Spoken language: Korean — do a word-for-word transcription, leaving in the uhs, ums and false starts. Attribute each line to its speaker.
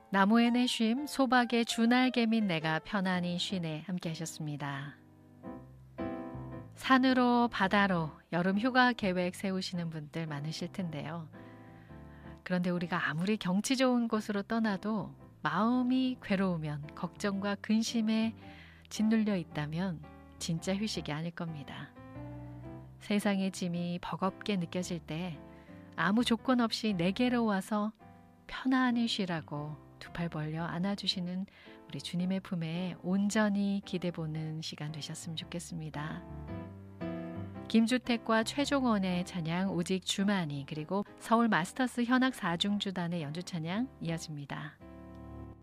Speaker 1: 나무의 내쉼, 소박의 주날개 및 내가 편안히 쉬네 함께 하셨습니다. 산으로 바다로 여름 휴가 계획 세우시는 분들 많으실 텐데요. 그런데 우리가 아무리 경치 좋은 곳으로 떠나도 마음이 괴로우면 걱정과 근심에 짓눌려 있다면 진짜 휴식이 아닐 겁니다. 세상의 짐이 버겁게 느껴질 때 아무 조건 없이 내게로 와서 편안히 쉬라고 두 팔 벌려 안아주시는 우리 주님의 품에 온전히 기대보는 시간 되셨으면 좋겠습니다. 김주택과 최종원의 찬양 오직 주만이, 그리고 서울 마스터스 현악 사중주단의 연주 찬양 이어집니다.